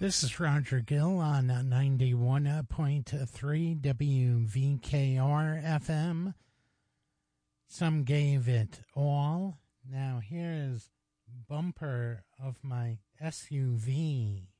This is Roger Gill on 91.3 WVKR FM. Some gave it all. Now here is Bumper of My SUV.